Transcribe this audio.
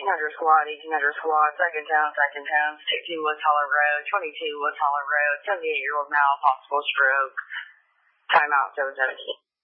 squad, 1800 squad, second town, 62 West Hollow Road, 22 West Hollow Road, 78-year-old male, possible stroke, timeout 717.